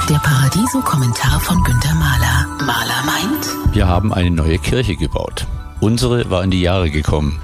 Der Paradiso-Kommentar von Günter Mahler. Mahler meint: Wir haben eine neue Kirche gebaut. Unsere war in die Jahre gekommen.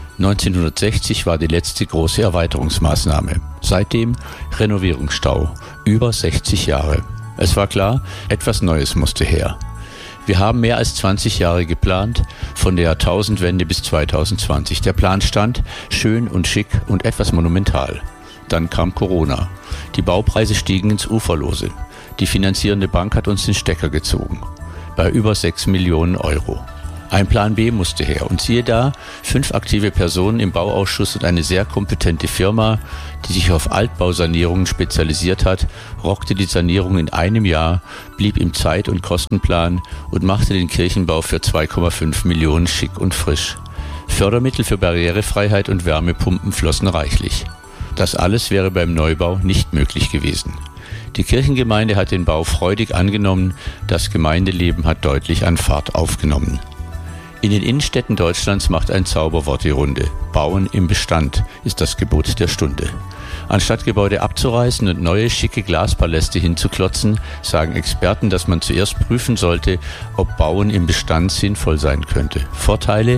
1960 war die letzte große Erweiterungsmaßnahme. Seitdem Renovierungsstau. Über 60 Jahre. Es war klar, etwas Neues musste her. Wir haben mehr als 20 Jahre geplant, von der Jahrtausendwende bis 2020. Der Plan stand, schön und schick und etwas monumental. Dann kam Corona. Die Baupreise stiegen ins Uferlose. Die finanzierende Bank hat uns den Stecker gezogen. Bei über 6 Millionen Euro. Ein Plan B musste her. Und siehe da, 5 aktive Personen im Bauausschuss und eine sehr kompetente Firma, die sich auf Altbausanierungen spezialisiert hat, rockte die Sanierung in einem Jahr, blieb im Zeit- und Kostenplan und machte den Kirchenbau für 2,5 Millionen schick und frisch. Fördermittel für Barrierefreiheit und Wärmepumpen flossen reichlich. Das alles wäre beim Neubau nicht möglich gewesen. Die Kirchengemeinde hat den Bau freudig angenommen, das Gemeindeleben hat deutlich an Fahrt aufgenommen. In den Innenstädten Deutschlands macht ein Zauberwort die Runde. Bauen im Bestand ist das Gebot der Stunde. Anstatt Gebäude abzureißen und neue schicke Glaspaläste hinzuklotzen, sagen Experten, dass man zuerst prüfen sollte, ob Bauen im Bestand sinnvoll sein könnte. Vorteile: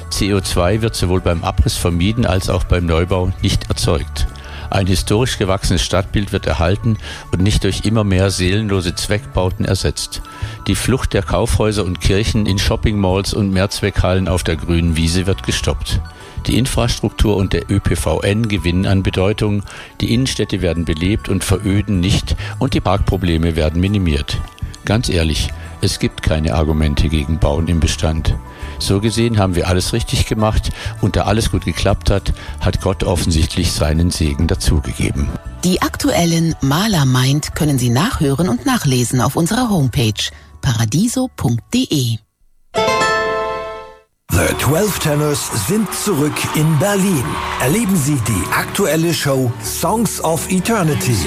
CO2 wird sowohl beim Abriss vermieden als auch beim Neubau nicht erzeugt. Ein historisch gewachsenes Stadtbild wird erhalten und nicht durch immer mehr seelenlose Zweckbauten ersetzt. Die Flucht der Kaufhäuser und Kirchen in Shoppingmalls und Mehrzweckhallen auf der grünen Wiese wird gestoppt. Die Infrastruktur und der ÖPVN gewinnen an Bedeutung, die Innenstädte werden belebt und veröden nicht und die Parkprobleme werden minimiert. Ganz ehrlich, es gibt keine Argumente gegen Bauen im Bestand. So gesehen haben wir alles richtig gemacht und da alles gut geklappt hat, hat Gott offensichtlich seinen Segen dazugegeben. Die aktuellen Mahler meint können Sie nachhören und nachlesen auf unserer Homepage paradiso.de. The 12 Tenors sind zurück in Berlin. Erleben Sie die aktuelle Show Songs of Eternity.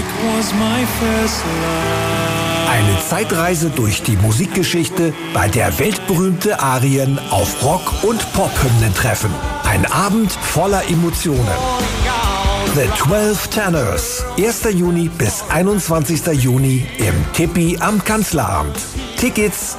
Eine Zeitreise durch die Musikgeschichte, bei der weltberühmte Arien auf Rock- und Pop-Hymnen treffen. Ein Abend voller Emotionen. The 12 Tenors. 1. Juni bis 21. Juni im Tippi am Kanzleramt. Tickets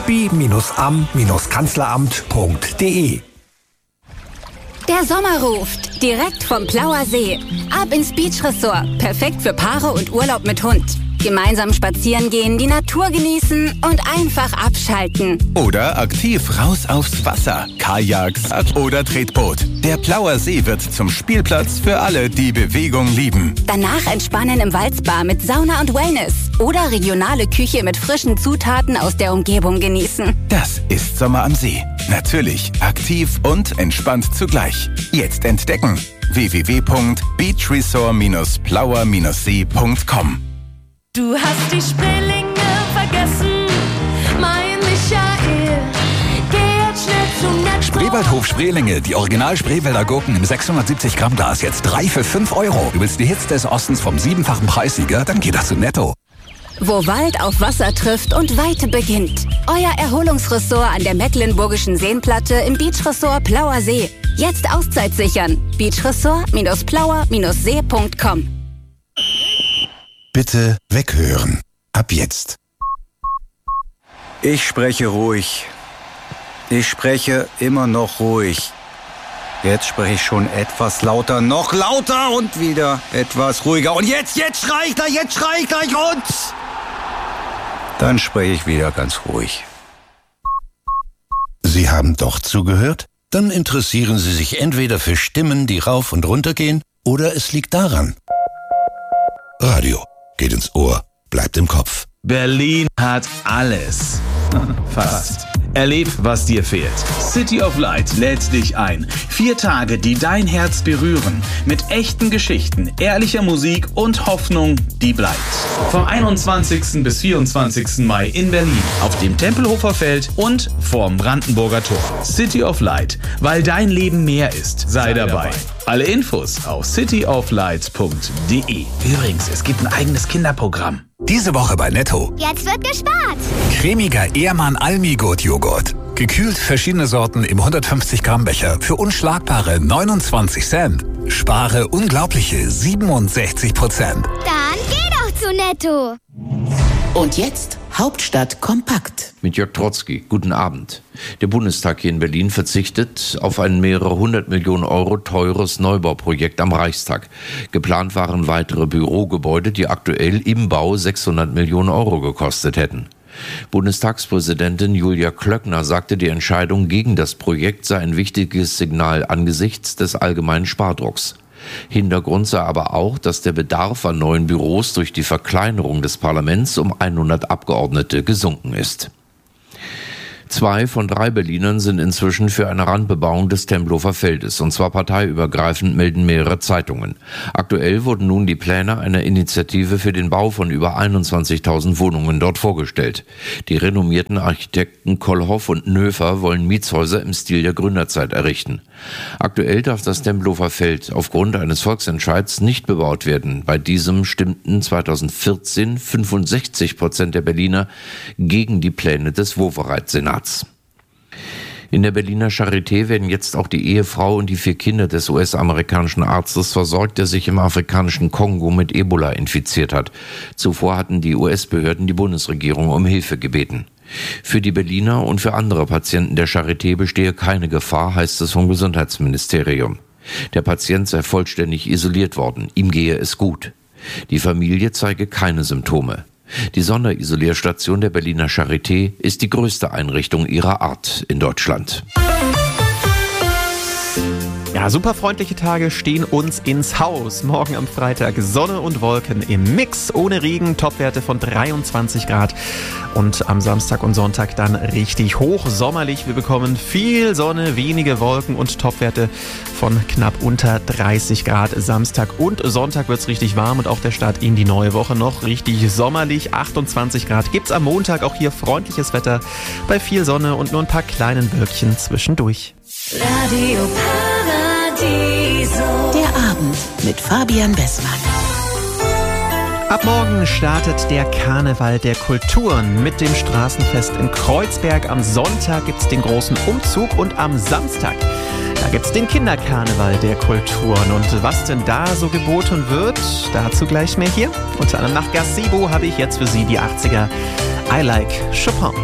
tippi-am-kanzleramt.de. Der Sommer ruft, direkt vom Plauer See. Ab ins Beach Resort, perfekt für Paare und Urlaub mit Hund. Gemeinsam spazieren gehen, die Natur genießen und einfach abschalten. Oder aktiv raus aufs Wasser, Kajaks oder Tretboot. Der Plauer See wird zum Spielplatz für alle, die Bewegung lieben. Danach entspannen im Walzbar mit Sauna und Wellness. Oder regionale Küche mit frischen Zutaten aus der Umgebung genießen. Das ist Sommer am See. Natürlich aktiv und entspannt zugleich. Jetzt entdecken: www.beachresort-plauer-see.com. Du hast die Spreelinge vergessen, mein Michael. Geh jetzt schnell zum Netto. Spreewaldhof Spreelinge, die Original Spreewälder Gurken im 670 Gramm Glas, jetzt 3 für 5 Euro. Du willst die Hits des Ostens vom 7-fachen Preissieger? Dann geht das zu Netto. Wo Wald auf Wasser trifft und Weite beginnt. Euer Erholungsressort an der Mecklenburgischen Seenplatte im Beachresort Plauer See. Jetzt Auszeit sichern. Beachresort-plauer-see.com. Bitte weghören. Ab jetzt. Ich spreche ruhig. Ich spreche immer noch ruhig. Jetzt spreche ich schon etwas lauter, noch lauter und wieder etwas ruhiger. Und jetzt schrei ich gleich und... Dann spreche ich wieder ganz ruhig. Sie haben doch zugehört? Dann interessieren Sie sich entweder für Stimmen, die rauf und runter gehen, oder es liegt daran. Radio geht ins Ohr, bleibt im Kopf. Berlin hat alles. Fast. Erleb, was dir fehlt. City of Light lädt dich ein. 4 Tage, die dein Herz berühren. Mit echten Geschichten, ehrlicher Musik und Hoffnung, die bleibt. Vom 21. bis 24. Mai in Berlin, auf dem Tempelhofer Feld und vorm Brandenburger Tor. City of Light, weil dein Leben mehr ist. Sei dabei. Alle Infos auf cityoflight.de. Übrigens, es gibt ein eigenes Kinderprogramm. Diese Woche bei Netto. Jetzt wird gespart. Cremiger Ehrmann Almi-Gut-Joghurt. Gekühlt verschiedene Sorten im 150 Gramm Becher für unschlagbare 29 Cent. Spare unglaubliche 67%. Dann geh doch zu Netto. Und jetzt Hauptstadt kompakt. Mit Jörg Trotzki. Guten Abend. Der Bundestag hier in Berlin verzichtet auf ein mehrere 100 Millionen Euro teures Neubauprojekt am Reichstag. Geplant waren weitere Bürogebäude, die aktuell im Bau 600 Millionen Euro gekostet hätten. Bundestagspräsidentin Julia Klöckner sagte, die Entscheidung gegen das Projekt sei ein wichtiges Signal angesichts des allgemeinen Spardrucks. Hintergrund sei aber auch, dass der Bedarf an neuen Büros durch die Verkleinerung des Parlaments um 100 Abgeordnete gesunken ist. 2 von 3 Berlinern sind inzwischen für eine Randbebauung des Tempelhofer Feldes, und zwar parteiübergreifend, melden mehrere Zeitungen. Aktuell wurden nun die Pläne einer Initiative für den Bau von über 21.000 Wohnungen dort vorgestellt. Die renommierten Architekten Kollhoff und Nöfer wollen Mietshäuser im Stil der Gründerzeit errichten. Aktuell darf das Tempelhofer Feld aufgrund eines Volksentscheids nicht bebaut werden. Bei diesem stimmten 2014 65% der Berliner gegen die Pläne des Wowereit-Senats. In der Berliner Charité werden jetzt auch die Ehefrau und die 4 Kinder des US-amerikanischen Arztes versorgt, der sich im afrikanischen Kongo mit Ebola infiziert hat. Zuvor hatten die US-Behörden die Bundesregierung um Hilfe gebeten. Für die Berliner und für andere Patienten der Charité bestehe keine Gefahr, heißt es vom Gesundheitsministerium. Der Patient sei vollständig isoliert worden, ihm gehe es gut. Die Familie zeige keine Symptome. Die Sonderisolierstation der Berliner Charité ist die größte Einrichtung ihrer Art in Deutschland. Ja, super freundliche Tage stehen uns ins Haus. Morgen am Freitag Sonne und Wolken im Mix, ohne Regen, Topwerte von 23 Grad. Und am Samstag und Sonntag dann richtig hoch sommerlich. Wir bekommen viel Sonne, wenige Wolken und Topwerte von knapp unter 30 Grad. Samstag und Sonntag wird's richtig warm und auch der Start in die neue Woche noch richtig sommerlich. 28 Grad gibt's am Montag, auch hier freundliches Wetter bei viel Sonne und nur ein paar kleinen Wölkchen zwischendurch. Radio Paradiso. Der Abend mit Fabian Bessmann. Ab morgen startet der Karneval der Kulturen mit dem Straßenfest in Kreuzberg. Am Sonntag gibt's den großen Umzug und am Samstag, da gibt's den Kinderkarneval der Kulturen. Und was denn da so geboten wird, dazu gleich mehr hier. Unter anderem nach Gazebo habe ich jetzt für Sie die 80er I Like Chopin.